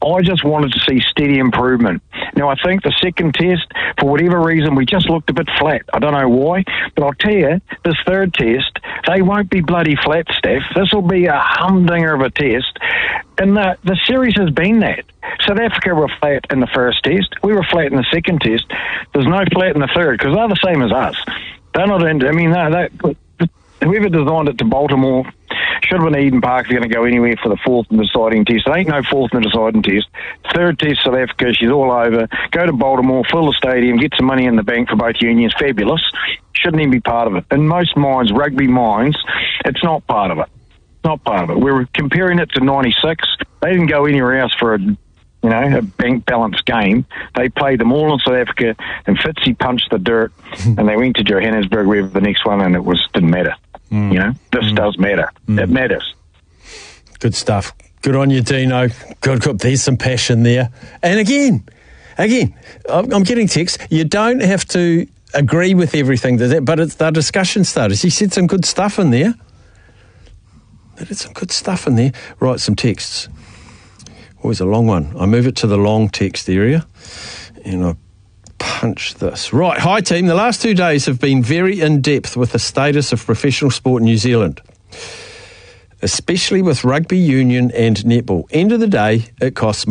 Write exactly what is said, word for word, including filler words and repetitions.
I just wanted to see steady improvement. Now, I think the second test, for whatever reason, we just looked a bit flat. I don't know why, but I'll tell you, this third test, they won't be bloody flat, Steph. This will be a humdinger of a test. And the, the series has been that. South Africa were flat in the first test. We were flat in the second test. There's no flat in the third, because they're the same as us. They're not in, I mean, they're, they're, whoever designed it to Baltimore should have been Eden Park if you're going to go anywhere for the fourth and deciding test. There ain't no fourth and deciding test. Third test, South Africa, she's all over. Go to Baltimore, fill the stadium, get some money in the bank for both unions. Fabulous. Shouldn't even be part of it. In most minds, rugby minds, it's not part of it. Not part of it. We were comparing it to ninety-six. They didn't go anywhere else for a, you know, a bank balance game. They played them all in South Africa, and Fitzy punched the dirt, and they went to Johannesburg, wherever the next one, and it was didn't matter. Mm. You know, this mm. does matter. Mm. It matters. Good stuff. Good on you, Dino. Good, good. There's some passion there. And again, again, I'm, I'm getting texts. You don't have to agree with everything, but it's the discussion starters. He said some good stuff in there. There's some good stuff in there. Write some texts. Always a long one. I move it to the long text area and I punch this. Right, hi team. The last two days have been very in-depth with the status of professional sport in New Zealand, especially with rugby union and netball. End of the day, it costs